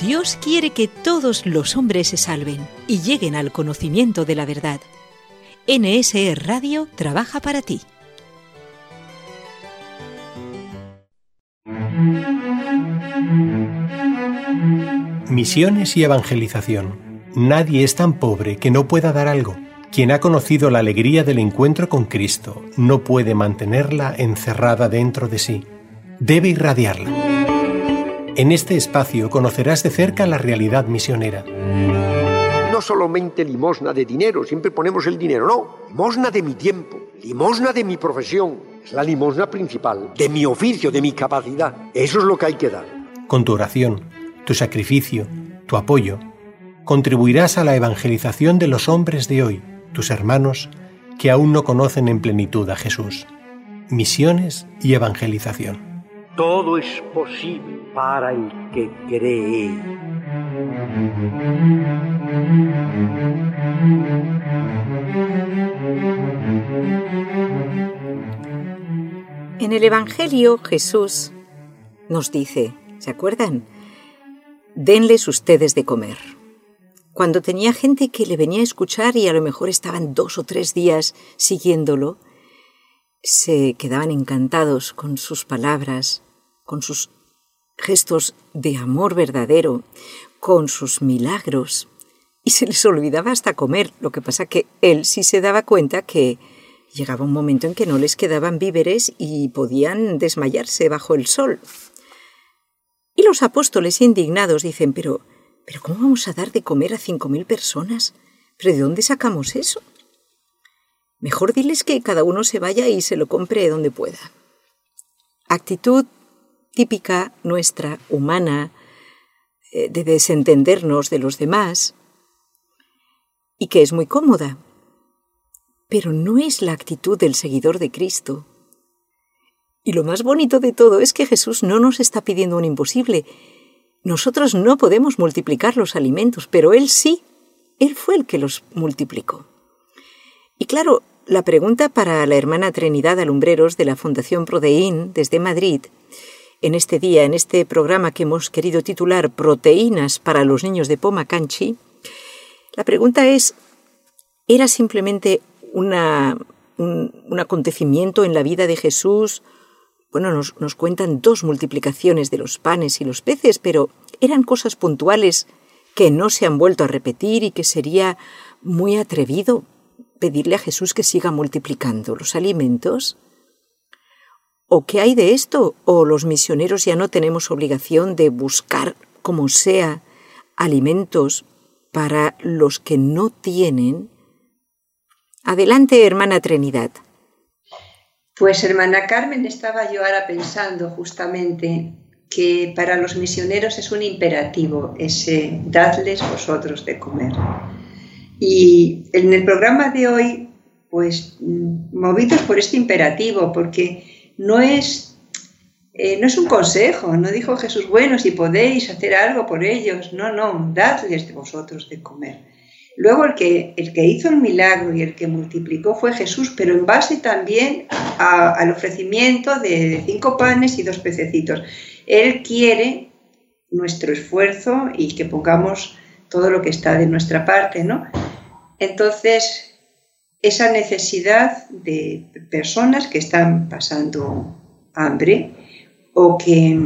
Dios quiere que todos los hombres se salven y lleguen al conocimiento de la verdad. NSE Radio trabaja para ti. Misiones y evangelización. Nadie es tan pobre que no pueda dar algo. Quien ha conocido la alegría del encuentro con Cristo no puede mantenerla encerrada dentro de sí. Debe irradiarla. En este espacio conocerás de cerca la realidad misionera. No solamente limosna de dinero, siempre ponemos el dinero, no. Limosna de mi tiempo, limosna de mi profesión. Es la limosna principal, de mi oficio, de mi capacidad. Eso es lo que hay que dar. Con tu oración, tu sacrificio, tu apoyo, contribuirás a la evangelización de los hombres de hoy, tus hermanos, que aún no conocen en plenitud a Jesús. Misiones y evangelización. Todo es posible para el que cree. En el Evangelio Jesús nos dice, ¿se acuerdan? Denles ustedes de comer. Cuando tenía gente que le venía a escuchar y a lo mejor estaban 2 o 3 días siguiéndolo, se quedaban encantados con sus palabras, con sus gestos de amor verdadero, con sus milagros, y se les olvidaba hasta comer. Lo que pasa que él sí se daba cuenta que llegaba un momento en que no les quedaban víveres y podían desmayarse bajo el sol. Y los apóstoles indignados dicen, pero ¿cómo vamos a dar de comer a 5.000 personas? ¿Pero de dónde sacamos eso? Mejor diles que cada uno se vaya y se lo compre donde pueda. Actitud típica nuestra, humana, de desentendernos de los demás, y que es muy cómoda. Pero no es la actitud del seguidor de Cristo. Y lo más bonito de todo es que Jesús no nos está pidiendo un imposible. Nosotros no podemos multiplicar los alimentos, pero Él sí. Él fue el que los multiplicó. Y claro, la pregunta para la hermana Trinidad Alumbreros de la Fundación Prodeín desde Madrid, en este día, en este programa que hemos querido titular Proteínas para los niños de Pomacanchi, la pregunta es, ¿era simplemente un acontecimiento en la vida de Jesús? Bueno, nos cuentan 2 multiplicaciones de los panes y los peces, pero eran cosas puntuales que no se han vuelto a repetir y que sería muy atrevido pedirle a Jesús que siga multiplicando los alimentos. ¿O qué hay de esto? ¿O los misioneros ya no tenemos obligación de buscar, como sea, alimentos para los que no tienen? Adelante, hermana Trinidad. Pues, hermana Carmen, estaba yo ahora pensando justamente que para los misioneros es un imperativo ese dadles vosotros de comer. Y en el programa de hoy, pues movidos por este imperativo, porque no es un consejo, no dijo Jesús, bueno, si podéis hacer algo por ellos, no, dadles de vosotros de comer. Luego el que hizo el milagro y el que multiplicó fue Jesús, pero en base también al ofrecimiento de 5 panes y 2 pececitos. Él quiere nuestro esfuerzo y que pongamos todo lo que está de nuestra parte, ¿no? Entonces, esa necesidad de personas que están pasando hambre o que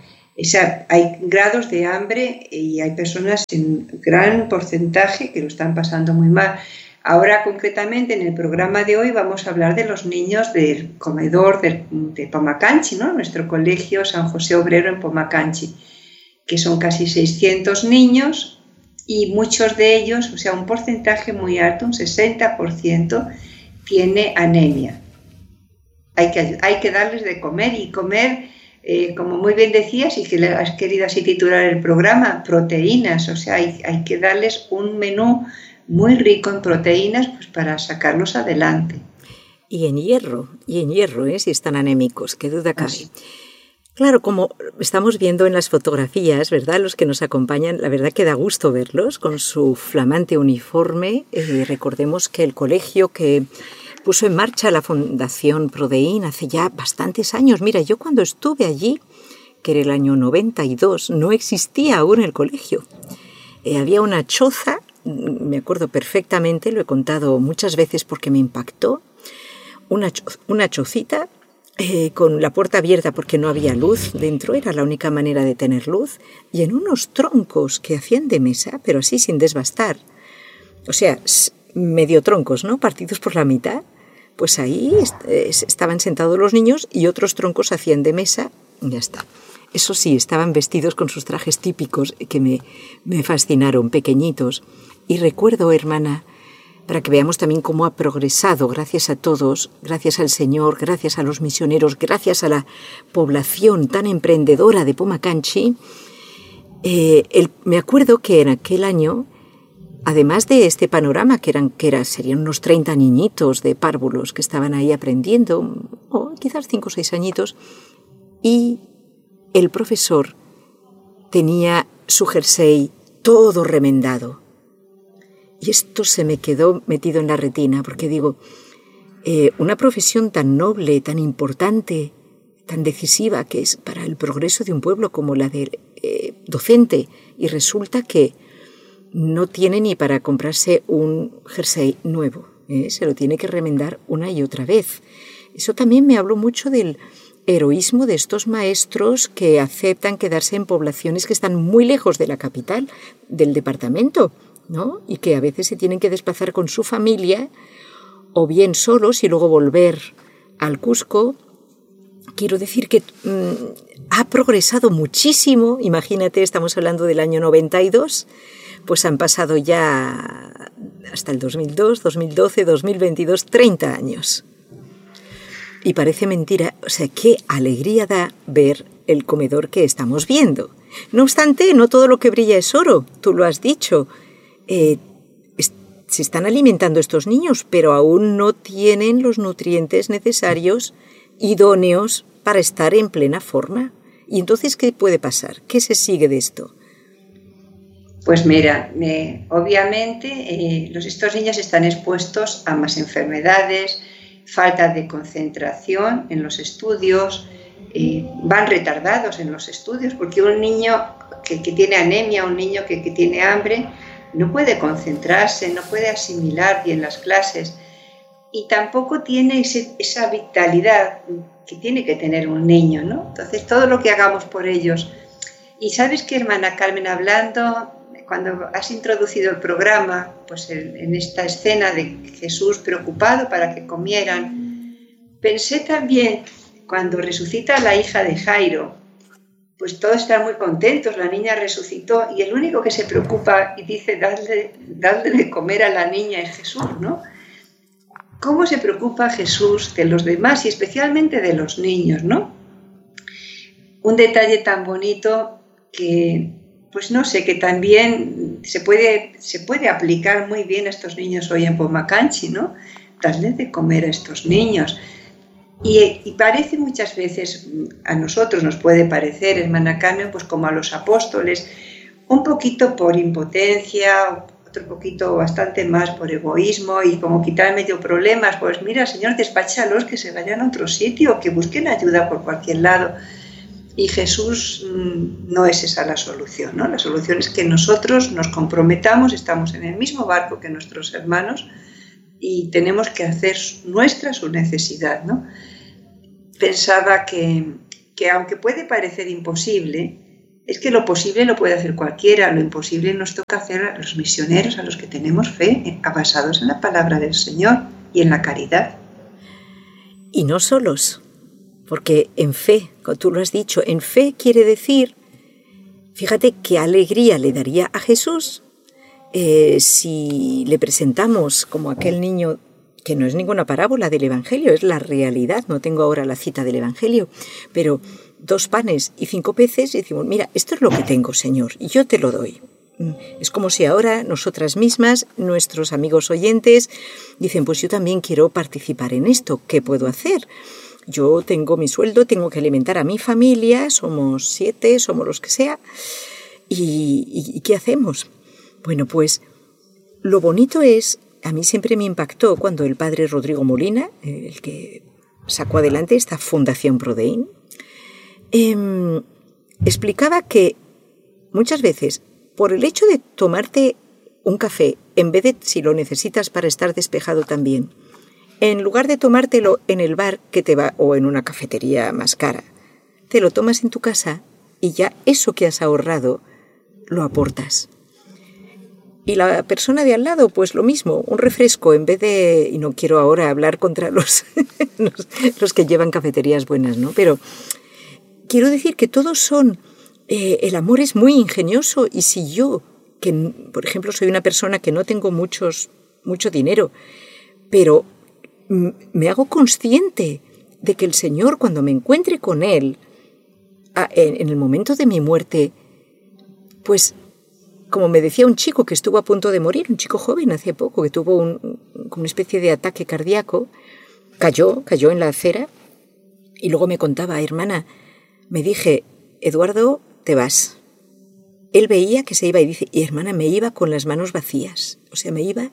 hay grados de hambre y hay personas en gran porcentaje que lo están pasando muy mal. Ahora, concretamente, en el programa de hoy vamos a hablar de los niños del comedor de Pomacanchi, ¿no? Nuestro colegio San José Obrero en Pomacanchi, que son casi 600 niños y muchos de ellos, o sea, un porcentaje muy alto, un 60%, tiene anemia. Hay que darles de comer y comer, como muy bien decías y que has querido así titular el programa, proteínas, o sea, hay que darles un menú muy rico en proteínas pues, para sacarlos adelante. Y en hierro, si están anémicos, qué duda cabe. Así. Claro, como estamos viendo en las fotografías, ¿verdad? Los que nos acompañan, la verdad que da gusto verlos con su flamante uniforme. Recordemos que el colegio que puso en marcha la Fundación Prodeín hace ya bastantes años. Mira, yo cuando estuve allí, que era el año 92, no existía aún el colegio. Había una choza, me acuerdo perfectamente, lo he contado muchas veces porque me impactó, una chocita con la puerta abierta porque no había luz dentro, era la única manera de tener luz, y en unos troncos que hacían de mesa, pero así sin desbastar, o sea, medio troncos, ¿no? Partidos por la mitad, pues ahí estaban sentados los niños y otros troncos hacían de mesa y ya está. Eso sí, estaban vestidos con sus trajes típicos que me fascinaron, pequeñitos. Y recuerdo, hermana, para que veamos también cómo ha progresado, gracias a todos, gracias al Señor, gracias a los misioneros, gracias a la población tan emprendedora de Pumacanchi. Me acuerdo que en aquel año, además de este panorama, serían unos 30 niñitos de párvulos que estaban ahí aprendiendo, o quizás 5 o 6 añitos, y el profesor tenía su jersey todo remendado. Y esto se me quedó metido en la retina, porque digo, una profesión tan noble, tan importante, tan decisiva, que es para el progreso de un pueblo como la de docente, y resulta que no tiene ni para comprarse un jersey nuevo, se lo tiene que remendar una y otra vez. Eso también me habló mucho del heroísmo de estos maestros que aceptan quedarse en poblaciones que están muy lejos de la capital, del departamento, ¿no? Y que a veces se tienen que desplazar con su familia o bien solos y luego volver al Cusco. Quiero decir que ha progresado muchísimo. Imagínate, estamos hablando del año 92, pues han pasado ya hasta el 2002, 2012, 2022, 30 años. Y parece mentira, o sea, qué alegría da ver el comedor que estamos viendo. No obstante, no todo lo que brilla es oro, tú lo has dicho. Se están alimentando estos niños, pero aún no tienen los nutrientes necesarios, idóneos, para estar en plena forma. ¿Y entonces qué puede pasar? ¿Qué se sigue de esto? Pues mira, obviamente estos niños están expuestos a más enfermedades, falta de concentración en los estudios, van retardados en los estudios, porque un niño que tiene anemia, un niño que tiene hambre, no puede concentrarse, no puede asimilar bien las clases y tampoco tiene esa vitalidad que tiene que tener un niño, ¿no? Entonces, todo lo que hagamos por ellos. Y sabes que, hermana Carmen, hablando, cuando has introducido el programa, pues en esta escena de Jesús preocupado para que comieran, pensé también cuando resucita a la hija de Jairo, pues todos están muy contentos, la niña resucitó y el único que se preocupa y dice dadle de comer a la niña es Jesús, ¿no? ¿Cómo se preocupa Jesús de los demás y especialmente de los niños, ¿no? Un detalle tan bonito que, pues no sé, que también se puede aplicar muy bien a estos niños hoy en Pumacanchi, ¿no? Darle de comer a estos niños. Y parece muchas veces, a nosotros nos puede parecer, hermana Carmen, pues como a los apóstoles, un poquito por impotencia, otro poquito bastante más por egoísmo y como quitar medio problemas, pues mira, Señor, despáchalos que se vayan a otro sitio, que busquen ayuda por cualquier lado. Y Jesús no es esa la solución, ¿no? La solución es que nosotros nos comprometamos, estamos en el mismo barco que nuestros hermanos y tenemos que hacer nuestra su necesidad, ¿no? Pensaba que aunque puede parecer imposible, es que lo posible lo puede hacer cualquiera, lo imposible nos toca hacer a los misioneros, a los que tenemos fe, basados en la palabra del Señor y en la caridad. Y no solos, porque en fe, como tú lo has dicho, en fe quiere decir, fíjate qué alegría le daría a Jesús si le presentamos como aquel niño, que no es ninguna parábola del Evangelio, es la realidad, no tengo ahora la cita del Evangelio, pero 2 panes y 5 peces y decimos, mira, esto es lo que tengo, Señor, y yo te lo doy. Es como si ahora nosotras mismas, nuestros amigos oyentes, dicen, pues yo también quiero participar en esto, ¿qué puedo hacer? Yo tengo mi sueldo, tengo que alimentar a mi familia, somos 7, somos los que sea, ¿y qué hacemos? Bueno, pues lo bonito es, a mí siempre me impactó cuando el padre Rodrigo Molina, el que sacó adelante esta Fundación Prodein, explicaba que muchas veces, por el hecho de tomarte un café, en vez de si lo necesitas para estar despejado también, en lugar de tomártelo en el bar que te va o en una cafetería más cara, te lo tomas en tu casa y ya eso que has ahorrado lo aportas. Y la persona de al lado, pues lo mismo, un refresco en vez de... Y no quiero ahora hablar contra los que llevan cafeterías buenas, ¿no? Pero quiero decir que todos son... el amor es muy ingenioso y si yo, que por ejemplo soy una persona que no tengo mucho dinero, pero me hago consciente de que el Señor, cuando me encuentre con Él, en el momento de mi muerte, pues... Como me decía un chico que estuvo a punto de morir, un chico joven hace poco, que tuvo una especie de ataque cardíaco, cayó en la acera y luego me contaba, hermana, me dije, Eduardo, te vas. Él veía que se iba y dice, y hermana, me iba con las manos vacías. O sea, me iba...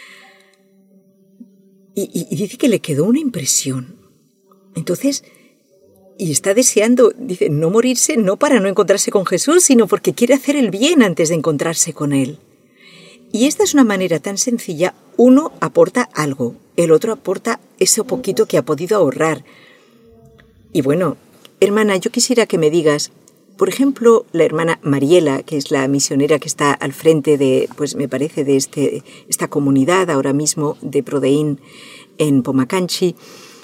Y dice que le quedó una impresión. Entonces... Y está deseando, dice, no morirse, no para no encontrarse con Jesús, sino porque quiere hacer el bien antes de encontrarse con Él. Y esta es una manera tan sencilla. Uno aporta algo, el otro aporta ese poquito que ha podido ahorrar. Y bueno, hermana, yo quisiera que me digas, por ejemplo, la hermana Mariela, que es la misionera que está al frente de, pues me parece, de esta comunidad ahora mismo de Prodeín en Pomacanchi,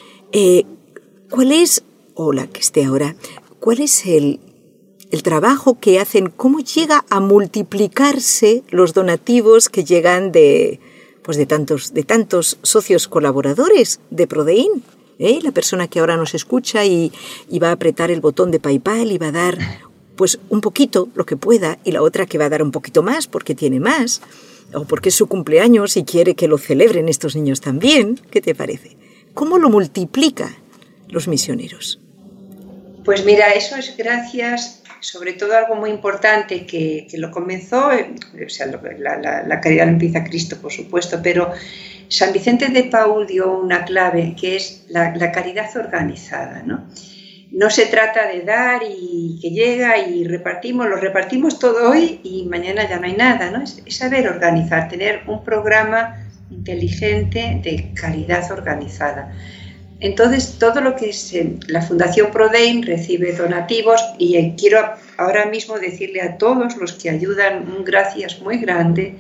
¿cuál es... o la que esté ahora, ¿cuál es el trabajo que hacen? ¿Cómo llega a multiplicarse los donativos que llegan de tantos socios colaboradores de Prodeín? La persona que ahora nos escucha y va a apretar el botón de PayPal y va a dar pues un poquito, lo que pueda, y la otra que va a dar un poquito más porque tiene más, o porque es su cumpleaños y quiere que lo celebren estos niños también. ¿Qué te parece? ¿Cómo lo multiplica los misioneros? Pues mira, eso es gracias, sobre todo algo muy importante que lo comenzó, o sea, la caridad lo empieza Cristo, por supuesto, pero San Vicente de Paúl dio una clave que es la caridad organizada, ¿no? No se trata de dar y que llega y lo repartimos todo hoy y mañana ya no hay nada, ¿no? Es saber organizar, tener un programa inteligente de caridad organizada. Entonces, todo lo que es la Fundación Prodeín recibe donativos y quiero ahora mismo decirle a todos los que ayudan un gracias muy grande,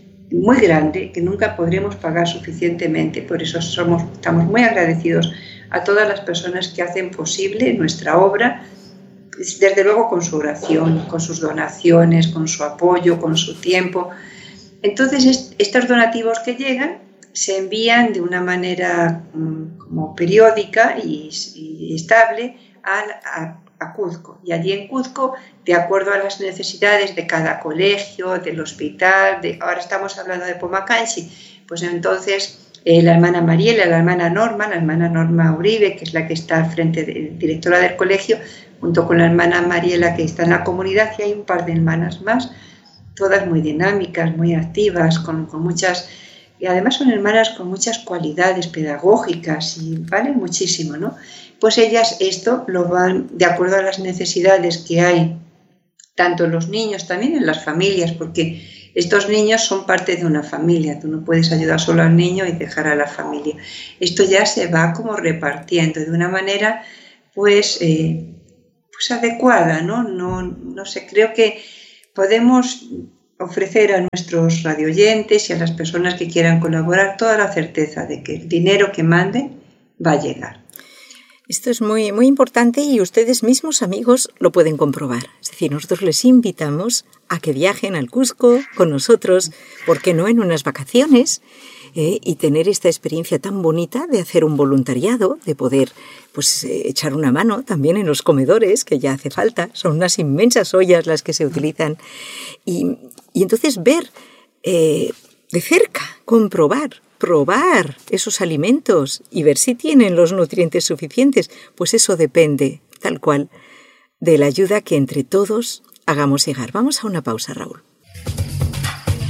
que nunca podremos pagar suficientemente. Por eso estamos muy agradecidos a todas las personas que hacen posible nuestra obra, desde luego con su oración, con sus donaciones, con su apoyo, con su tiempo. Entonces, estos donativos que llegan se envían de una manera como periódica y estable a Cuzco. Y allí en Cuzco, de acuerdo a las necesidades de cada colegio, del hospital, ahora estamos hablando de Pomacanchi, pues entonces la hermana Mariela, la hermana Norma Uribe, que es la que está al frente, directora del colegio, junto con la hermana Mariela, que está en la comunidad, y hay un par de hermanas más, todas muy dinámicas, muy activas, con muchas... Y además son hermanas con muchas cualidades pedagógicas y valen muchísimo, ¿no? Pues ellas esto lo van de acuerdo a las necesidades que hay, tanto los niños, también en las familias, porque estos niños son parte de una familia. Tú no puedes ayudar solo al niño y dejar a la familia. Esto ya se va como repartiendo de una manera pues adecuada, ¿no? No sé, creo que podemos ofrecer a nuestros radioyentes y a las personas que quieran colaborar toda la certeza de que el dinero que manden va a llegar. Esto es muy, muy importante y ustedes mismos, amigos, lo pueden comprobar. Es decir, nosotros les invitamos a que viajen al Cuzco con nosotros, ¿por qué no?, en unas vacaciones, y tener esta experiencia tan bonita de hacer un voluntariado, de poder echar una mano también en los comedores, que ya hace falta. Son unas inmensas ollas las que se utilizan. Y entonces ver de cerca, probar esos alimentos y ver si tienen los nutrientes suficientes, pues eso depende, tal cual, de la ayuda que entre todos hagamos llegar. Vamos a una pausa, Raúl.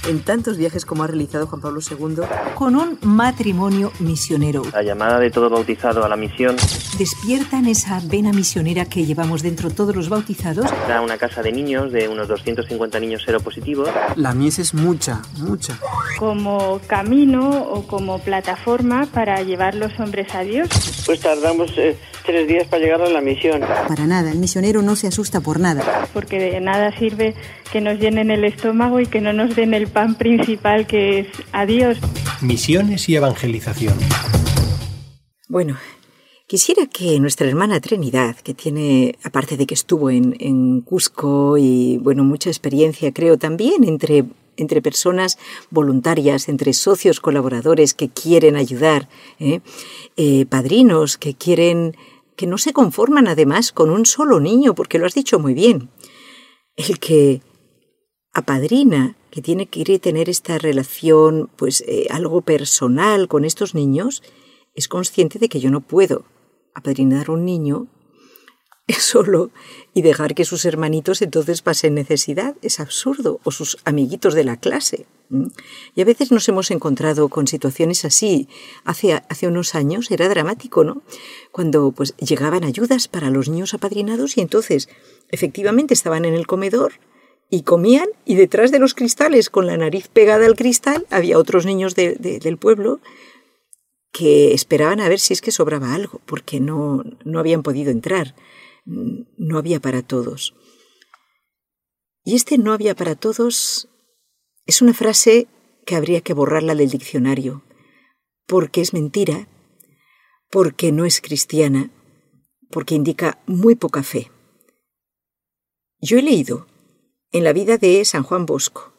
en tantos viajes como ha realizado Juan Pablo II. Con un matrimonio misionero. La llamada de todo bautizado a la misión. Despiertan esa vena misionera que llevamos dentro todos los bautizados. Era una casa de niños, de unos 250 niños seropositivos. La mies es mucha. Como camino o como plataforma para llevar los hombres a Dios. Pues tardamos 3 días para llegar a la misión. Para nada, el misionero no se asusta por nada. Porque de nada sirve que nos llenen el estómago y que no nos den el pan principal, que es a Dios. Misiones y evangelización. Bueno, quisiera que nuestra hermana Trinidad, que tiene, aparte de que estuvo en Cusco y, bueno, mucha experiencia, creo, también entre personas voluntarias, entre socios colaboradores que quieren ayudar, padrinos que quieren, que no se conforman además con un solo niño, porque lo has dicho muy bien. El que apadrina, que tiene que tener esta relación, pues algo personal con estos niños, es consciente de que yo no puedo apadrinar a un niño solo y dejar que sus hermanitos entonces pasen necesidad. Es absurdo. O sus amiguitos de la clase. Y a veces nos hemos encontrado con situaciones así. Hace unos años era dramático, ¿no? Cuando pues llegaban ayudas para los niños apadrinados y entonces efectivamente estaban en el comedor y comían, y detrás de los cristales, con la nariz pegada al cristal, había otros niños del pueblo que esperaban a ver si es que sobraba algo, porque no habían podido entrar. No había para todos. Y este no había para todos es una frase que habría que borrarla del diccionario, porque es mentira, porque no es cristiana, porque indica muy poca fe. Yo he leído en la vida de San Juan Bosco,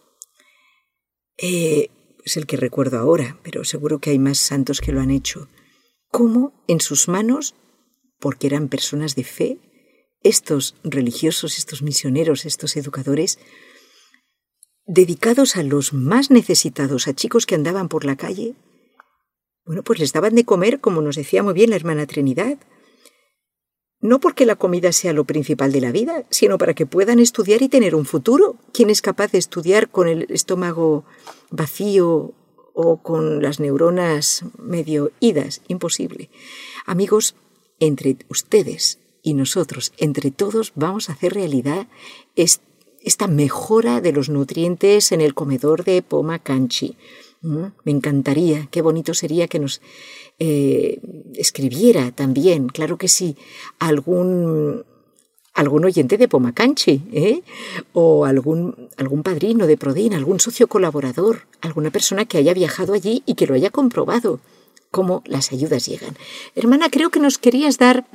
es el que recuerdo ahora, pero seguro que hay más santos que lo han hecho, cómo en sus manos, porque eran personas de fe, estos religiosos, estos misioneros, estos educadores, dedicados a los más necesitados, a chicos que andaban por la calle, bueno, pues les daban de comer, como nos decía muy bien la hermana Trinidad, no porque la comida sea lo principal de la vida, sino para que puedan estudiar y tener un futuro. ¿Quién es capaz de estudiar con el estómago vacío o con las neuronas medio idas? Imposible. Amigos, entre ustedes y nosotros, entre todos, vamos a hacer realidad esta mejora de los nutrientes en el comedor de Poma Canchi. Me encantaría, qué bonito sería que nos escribiera también, claro que sí, algún oyente de Poma Canchi, o algún padrino de Prodin, algún socio colaborador, alguna persona que haya viajado allí y que lo haya comprobado, cómo las ayudas llegan. Hermana, creo que nos querías dar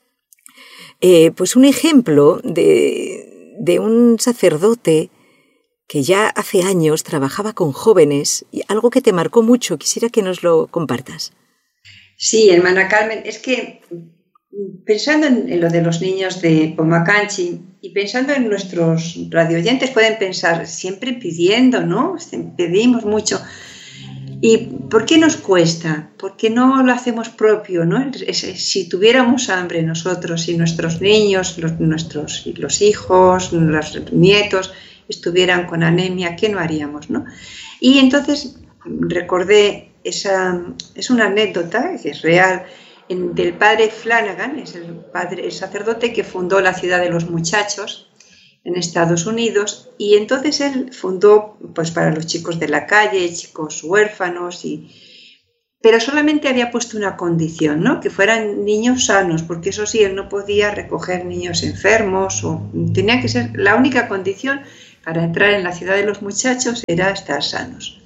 pues un ejemplo de un sacerdote que ya hace años trabajaba con jóvenes, y algo que te marcó mucho. Quisiera que nos lo compartas. Sí, hermana Carmen, es que pensando en lo de los niños de Poma Canchi y pensando en nuestros radioyentes, pueden pensar, siempre pidiendo, ¿no? Pedimos mucho. ¿Y por qué nos cuesta? ¿Por qué no lo hacemos propio, ¿no? Si tuviéramos hambre nosotros y nuestros niños, los hijos, los nietos estuvieran con anemia, ¿qué no haríamos, no? Y entonces recordé, es una anécdota que es real, del padre Flanagan, es el sacerdote que fundó la Ciudad de los Muchachos en Estados Unidos, y entonces él fundó pues para los chicos de la calle, chicos huérfanos, pero solamente había puesto una condición, ¿no? Que fueran niños sanos, porque eso sí, él no podía recoger niños enfermos, tenía que ser la única condición para entrar en la Ciudad de los Muchachos era estar sanos.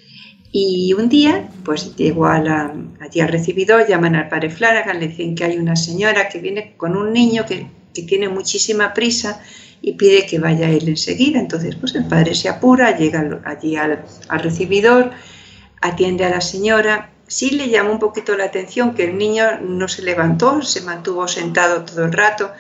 Y un día, pues llegó allí al recibidor, llaman al padre Flanagan, le dicen que hay una señora que viene con un niño que tiene muchísima prisa y pide que vaya él enseguida. Entonces, pues el padre se apura, llega allí al recibidor, atiende a la señora. Sí le llamó un poquito la atención que el niño no se levantó, se mantuvo sentado todo el rato.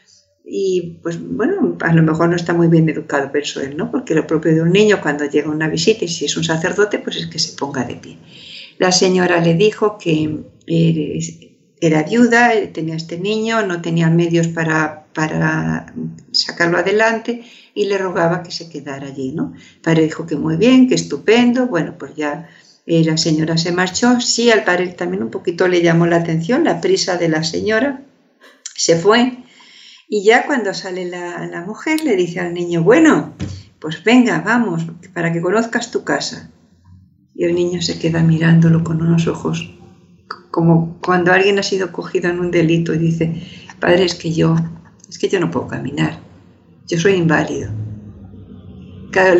Y pues bueno, a lo mejor no está muy bien educado, pensó él, ¿no? Porque lo propio de un niño cuando llega a una visita, y si es un sacerdote, pues es que se ponga de pie. La señora le dijo que era viuda, tenía este niño, no tenía medios para para sacarlo adelante y le rogaba que se quedara allí, ¿no? El padre dijo que muy bien, que estupendo. Bueno, pues ya la señora se marchó. Sí, al padre también un poquito le llamó la atención la prisa de la señora. Se fue y ya cuando sale la mujer le dice al niño, bueno, pues venga, vamos, para que conozcas tu casa. Y el niño se queda mirándolo con unos ojos como cuando alguien ha sido cogido en un delito y dice, padre, es que yo no puedo caminar, yo soy inválido. Claro,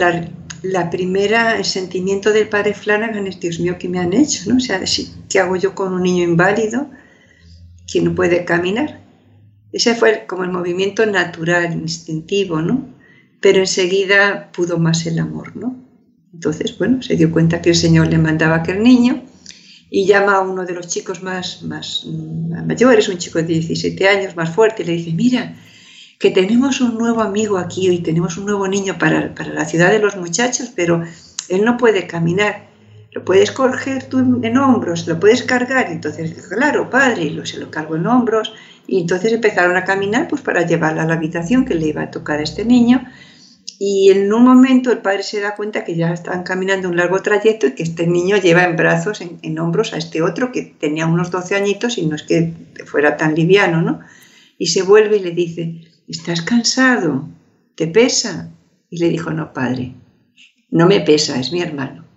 el sentimiento del padre Flanagan es, Dios mío, ¿qué me han hecho? ¿No? O sea, ¿qué hago yo con un niño inválido que no puede caminar? Ese fue como el movimiento natural, instintivo, ¿no? Pero enseguida pudo más el amor, ¿no? Entonces, bueno, se dio cuenta que el Señor le mandaba a aquel niño y llama a uno de los chicos más mayores, un chico de 17 años, más fuerte, y le dice, mira, que tenemos un nuevo amigo aquí y tenemos un nuevo niño para la ciudad de los muchachos, pero él no puede caminar. ¿Lo puedes coger tú en hombros? ¿Lo puedes cargar? Y entonces, claro, padre, y se lo cargo en hombros. Y entonces empezaron a caminar pues para llevarla a la habitación que le iba a tocar a este niño. Y en un momento el padre se da cuenta que ya están caminando un largo trayecto y que este niño lleva en brazos, en hombros a este otro que tenía unos 12 añitos y no es que fuera tan liviano, ¿no? Y se vuelve y le dice, ¿estás cansado? ¿Te pesa? Y le dijo, no, padre, no me pesa, es mi hermano.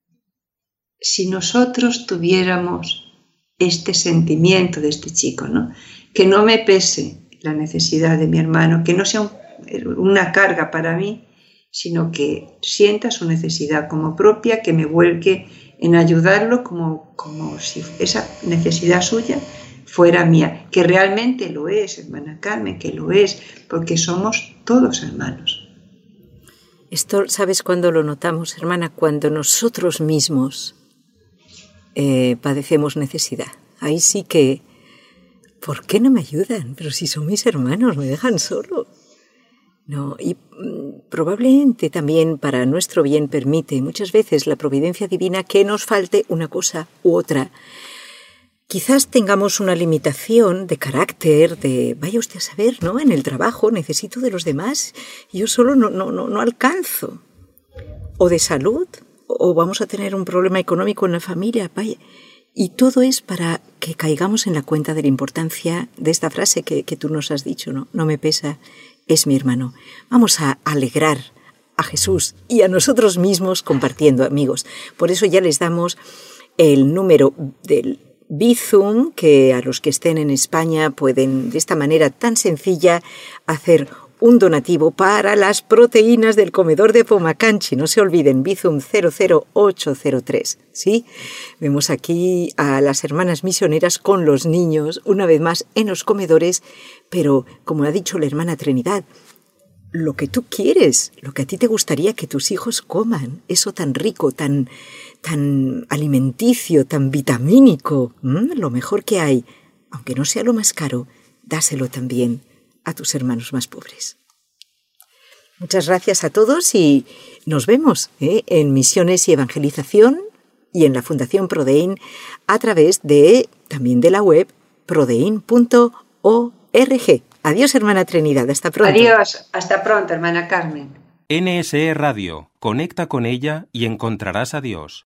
Si nosotros tuviéramos este sentimiento de este chico, ¿no? Que no me pese la necesidad de mi hermano, que no sea una carga para mí, sino que sienta su necesidad como propia, que me vuelque en ayudarlo como si esa necesidad suya fuera mía, que realmente lo es, hermana Carmen, que lo es, porque somos todos hermanos. Esto, ¿sabes cuándo lo notamos, hermana? Cuando nosotros mismos padecemos necesidad. Ahí sí que, ¿por qué no me ayudan? Pero si son mis hermanos, me dejan solo. No, y probablemente también para nuestro bien permite muchas veces la providencia divina que nos falte una cosa u otra. Quizás tengamos una limitación de carácter, de vaya usted a saber, ¿no? En el trabajo necesito de los demás, yo solo no alcanzo. O de salud, o vamos a tener un problema económico en la familia, vaya. Y todo es para que caigamos en la cuenta de la importancia de esta frase que tú nos has dicho, ¿no? No me pesa, es mi hermano. Vamos a alegrar a Jesús y a nosotros mismos compartiendo, amigos. Por eso ya les damos el número del Bizum, que a los que estén en España pueden de esta manera tan sencilla hacer un donativo para las proteínas del comedor de Pomacanchi. No se olviden, Bizum 00803. ¿Sí? Vemos aquí a las hermanas misioneras con los niños, una vez más en los comedores, pero como ha dicho la hermana Trinidad, lo que tú quieres, lo que a ti te gustaría que tus hijos coman, eso tan rico, tan alimenticio, tan vitamínico, lo mejor que hay, aunque no sea lo más caro, dáselo también a tus hermanos más pobres. Muchas gracias a todos y nos vemos en Misiones y Evangelización y en la Fundación Prodein a través también de la web prodein.org. Adiós, hermana Trinidad, hasta pronto. Adiós, hasta pronto, hermana Carmen. NSE Radio, conecta con ella y encontrarás a Dios.